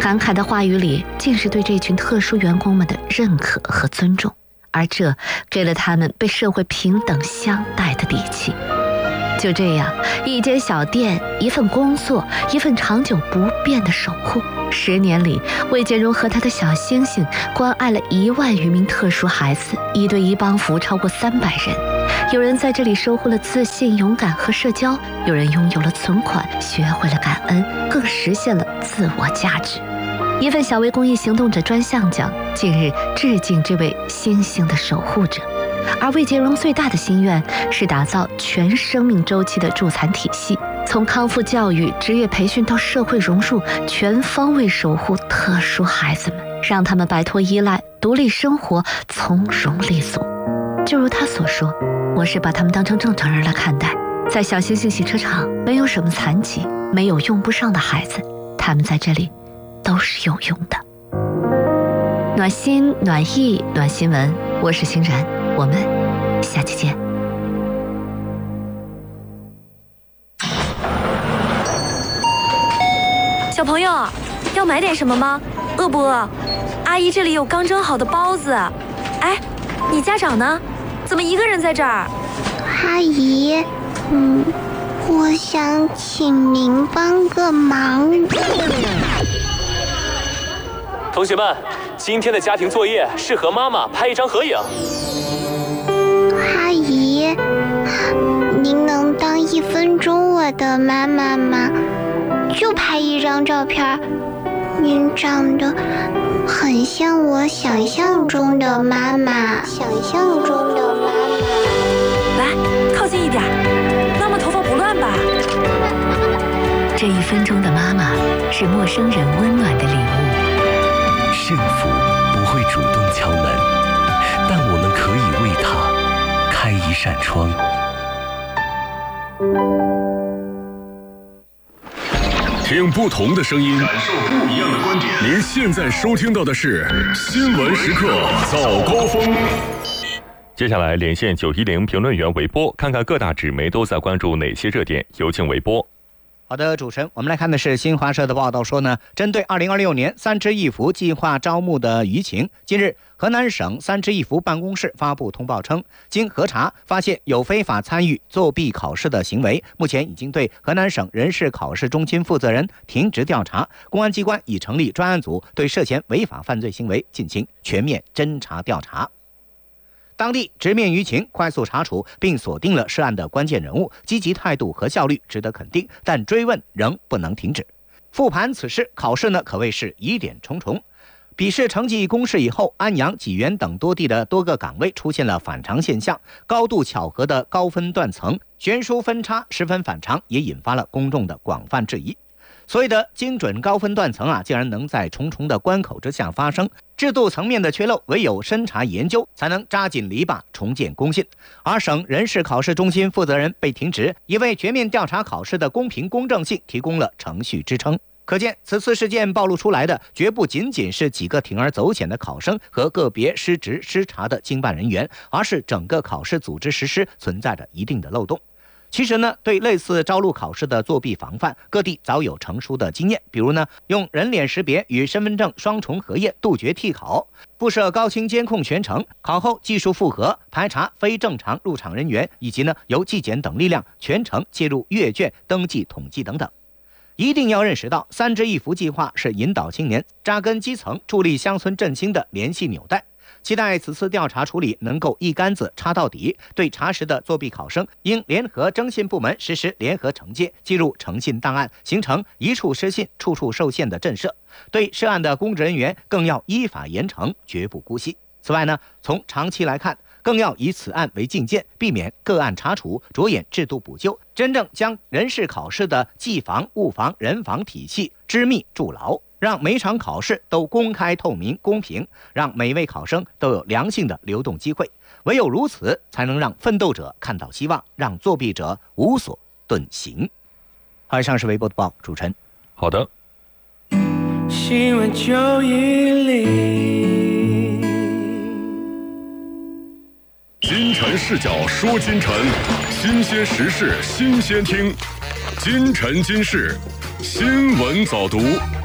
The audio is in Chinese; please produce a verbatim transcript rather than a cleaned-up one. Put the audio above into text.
侃侃的话语里尽是对这群特殊员工们的认可和尊重，而这给了他们被社会平等相待的底气。就这样，一间小店，一份工作，一份长久不变的守护。十年里，魏建荣和他的小星星关爱了一万余名特殊孩子，一对一帮扶超过三百人。有人在这里收获了自信、勇敢和社交，有人拥有了存款，学会了感恩，更实现了自我价值。一份小微公益行动者专项奖近日致敬这位星星的守护者。而魏建荣最大的心愿是打造全生命周期的助残体系，从康复教育、职业培训到社会融入，全方位守护特殊孩子们，让他们摆脱依赖，独立生活，从容立足。就如他所说，我是把他们当成正常人来看待，在小星星洗车场没有什么残疾，没有用不上的孩子，他们在这里都是有用的。暖心暖意暖新闻，我是欣然，我们下期见。 小朋友，要买点什么吗？饿不饿？阿姨这里有刚蒸好的包子。哎，你家长呢？怎么一个人在这儿？ 阿姨，嗯，我想请您帮个忙。 同学们，今天的家庭作业是和妈妈拍一张合影。 阿姨，您能当一分钟我的妈妈吗？就拍一张照片，您长得很像我想象中的妈妈。想象中的妈妈。 来，靠近一点，妈妈头发不乱吧？ 这一分钟的妈妈是陌生人温暖的礼物。 幸福不会主动敲门，但我们可以为它开一扇窗。 听不同的声音，感受不一样的观点。您现在收听到的是新闻时刻早高峰。 接下来连线九一零评论员韦波，看看各大纸媒都在关注哪些热点。有请韦波。 好的，主持人，我们来看的是新华社的报道说呢，针对二零二六年三支一扶计划招募的舆情，近日河南省三支一扶办公室发布通报称，经核查发现有非法参与作弊考试的行为，目前已经对河南省人事考试中心负责人停职调查，公安机关已成立专案组，对涉嫌违法犯罪行为进行全面侦查调查。当地直面舆情，快速查处并锁定了涉案的关键人物，积极态度和效率值得肯定，但追问仍不能停止。复盘此事，考试呢可谓是疑点重重。笔试成绩公示以后，安阳、济源等多地的多个岗位出现了反常现象，高度巧合的高分段层悬殊分差十分反常，也引发了公众的广泛质疑。所谓的精准高分段层啊，竟然能在重重的关口之下发生，制度层面的缺漏，唯有深查研究才能扎紧篱笆，重建公信。而省人事考试中心负责人被停职，也为全面调查考试的公平公正性提供了程序支撑。可见，此次事件暴露出来的绝不仅仅是几个铤而走险的考生和个别失职失察的经办人员，而是整个考试组织实施存在着一定的漏洞。其实呢，对类似招录考试的作弊防范，各地早有成熟的经验。比如呢，用人脸识别与身份证双重核验杜绝替考，布设高清监控全程，考后技术复核，排查非正常入场人员，以及呢由纪检等力量全程介入阅卷、登记、统计等等。一定要认识到，三支一扶计划是引导青年、扎根基层、助力乡村振兴的联系纽带。期待此次调查处理能够一竿子插到底，对查实的作弊考生应联合征信部门实施联合惩戒，记入诚信档案，形成一处失信处处受限的震慑。对涉案的公职人员更要依法严惩，绝不姑息。此外呢，从长期来看，更要以此案为镜鉴，避免个案查处，着眼制度补救，真正将人事考试的纪防、物防、人防体系织密筑牢，让每场考试都公开透明公平，让每位考生都有良性的流动机会。唯有如此，才能让奋斗者看到希望，让作弊者无所遁形。好，以上是微博的报，主持人。 好的。 新闻九一零， 金晨视角说金晨，新鲜时事新鲜听，金晨今世新闻早读。